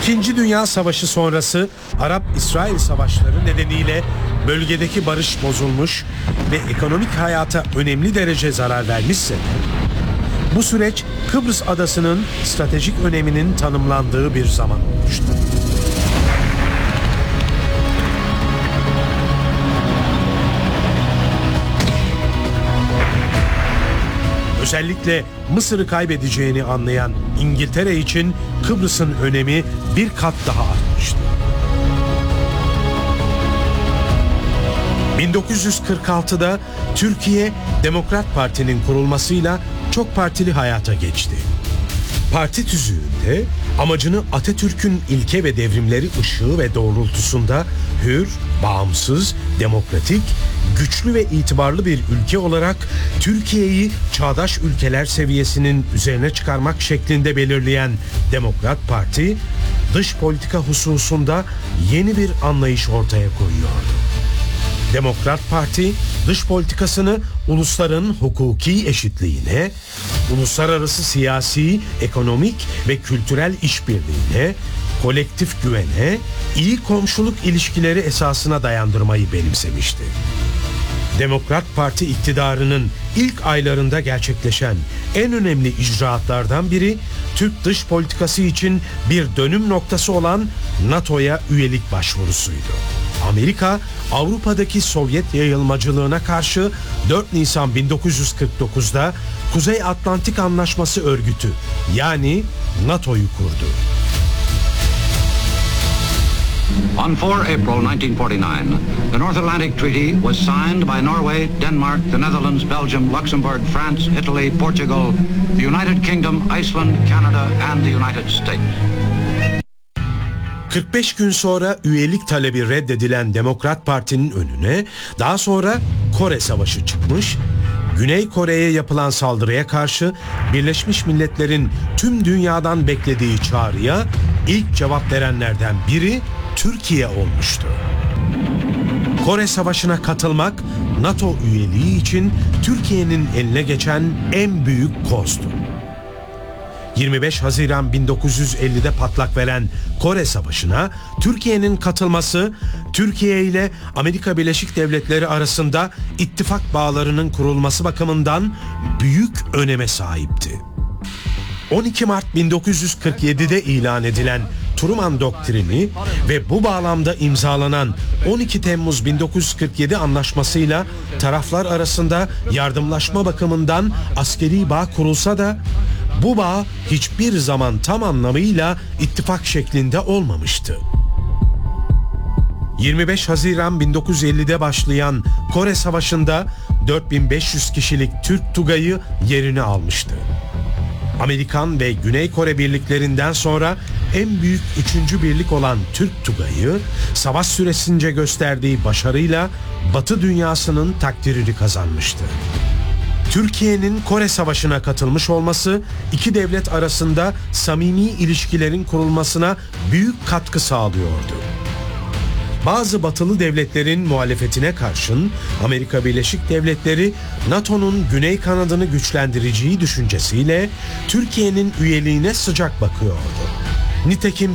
İkinci Dünya Savaşı sonrası Arap-İsrail savaşları nedeniyle bölgedeki barış bozulmuş ve ekonomik hayata önemli derece zarar vermişse de bu süreç Kıbrıs adasının stratejik öneminin tanımlandığı bir zaman olmuştu. Özellikle Mısır'ı kaybedeceğini anlayan İngiltere için Kıbrıs'ın önemi bir kat daha artmıştı. 1946'da Türkiye Demokrat Parti'nin kurulmasıyla çok partili hayata geçti. Parti tüzüğünde amacını Atatürk'ün ilke ve devrimleri ışığı ve doğrultusunda hür, bağımsız, demokratik, güçlü ve itibarlı bir ülke olarak Türkiye'yi çağdaş ülkeler seviyesinin üzerine çıkarmak şeklinde belirleyen Demokrat Parti, dış politika hususunda yeni bir anlayış ortaya koyuyordu. Demokrat Parti, dış politikasını ulusların hukuki eşitliğine, uluslararası siyasi, ekonomik ve kültürel işbirliğine, kolektif güvene, iyi komşuluk ilişkileri esasına dayandırmayı benimsemişti. Demokrat Parti iktidarının ilk aylarında gerçekleşen en önemli icraatlardan biri, Türk dış politikası için bir dönüm noktası olan NATO'ya üyelik başvurusuydu. Amerika, Avrupa'daki Sovyet yayılmacılığına karşı 4 Nisan 1949'da Kuzey Atlantik Anlaşması Örgütü yani NATO'yu kurdu. On 4 April 1949, the North Atlantic Treaty was signed by Norway, Denmark, the Netherlands, Belgium, Luxembourg, France, Italy, Portugal, the United Kingdom, Iceland, Canada and the United States. 45 gün sonra üyelik talebi reddedilen Demokrat Parti'nin önüne daha sonra Kore Savaşı çıkmış, Güney Kore'ye yapılan saldırıya karşı Birleşmiş Milletler'in tüm dünyadan beklediği çağrıya ilk cevap verenlerden biri Türkiye olmuştu. Kore Savaşı'na katılmak NATO üyeliği için Türkiye'nin eline geçen en büyük kozdu. 25 Haziran 1950'de patlak veren Kore Savaşı'na Türkiye'nin katılması, Türkiye ile Amerika Birleşik Devletleri arasında ittifak bağlarının kurulması bakımından büyük öneme sahipti. 12 Mart 1947'de ilan edilen Truman Doktrini ve bu bağlamda imzalanan 12 Temmuz 1947 anlaşmasıyla taraflar arasında yardımlaşma bakımından askeri bağ kurulsa da bu bağ hiçbir zaman tam anlamıyla ittifak şeklinde olmamıştı. 25 Haziran 1950'de başlayan Kore Savaşı'nda 4500 kişilik Türk Tugayı yerini almıştı. Amerikan ve Güney Kore birliklerinden sonra en büyük 3. birlik olan Türk Tugayı, savaş süresince gösterdiği başarıyla Batı dünyasının takdirini kazanmıştı. Türkiye'nin Kore Savaşı'na katılmış olması, iki devlet arasında samimi ilişkilerin kurulmasına büyük katkı sağlıyordu. Bazı batılı devletlerin muhalefetine karşın Amerika Birleşik Devletleri NATO'nun güney kanadını güçlendireceği düşüncesiyle Türkiye'nin üyeliğine sıcak bakıyordu. Nitekim